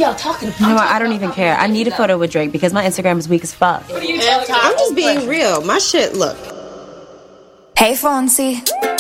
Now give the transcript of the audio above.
y'all talking about? You know what? I don't even care. I need a photo with Drake because my Instagram is weak as fuck. I'm just being real. My shit, look. Hey, Fonzie.